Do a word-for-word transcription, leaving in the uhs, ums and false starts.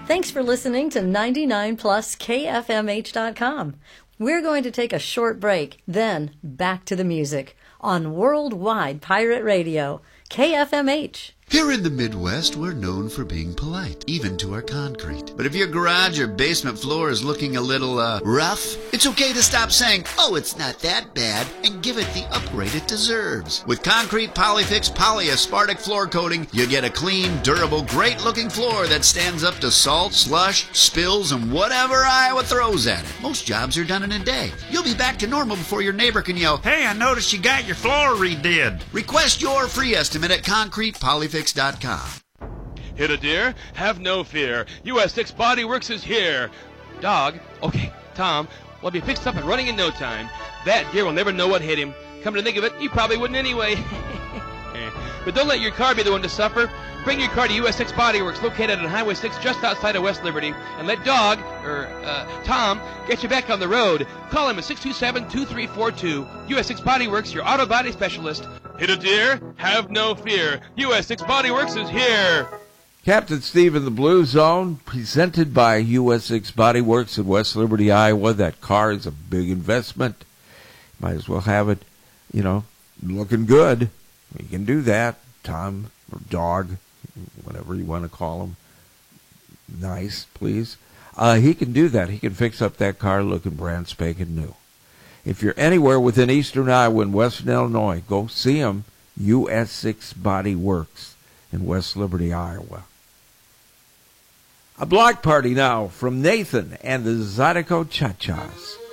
Thanks for listening to ninety-nine plus K F M H dot com. We're going to take a short break, then back to the music on Worldwide Pirate Radio, K F M H. Here in the Midwest, we're known for being polite, even to our concrete. But if your garage or basement floor is looking a little, uh, rough, it's okay to stop saying, oh, it's not that bad, and give it the upgrade it deserves. With Concrete Polyfix Polyaspartic Floor Coating, you get a clean, durable, great-looking floor that stands up to salt, slush, spills, and whatever Iowa throws at it. Most jobs are done in a day. You'll be back to normal before your neighbor can yell, hey, I noticed you got your floor redid. Request your free estimate at concrete polyfix dot com. Hit a deer? Have no fear. U S six Body Works is here. Dog, okay, Tom, will be fixed up and running in no time. That deer will never know what hit him. Come to think of it, he probably wouldn't anyway. But don't let your car be the one to suffer. Bring your car to U S six Body Works, located on Highway six just outside of West Liberty, and let Dog, or uh, Tom, get you back on the road. Call him at six two seven, two three four two. U S six Body Works, your auto body specialist. Hit a deer? Have no fear. U S six Body Works is here. Captain Steve in the Blue Zone, presented by U S six Body Works in West Liberty, Iowa. That car is a big investment. Might as well have it, you know, looking good. You can do that. Tom or Dog, whatever you want to call him. Nice, please. Uh, he can do that. He can fix up that car looking brand spanking new. If you're anywhere within eastern Iowa and western Illinois, go see him. U S six Body Works in West Liberty, Iowa. A block party now from Nathan and the Zydeco Cha-Chas.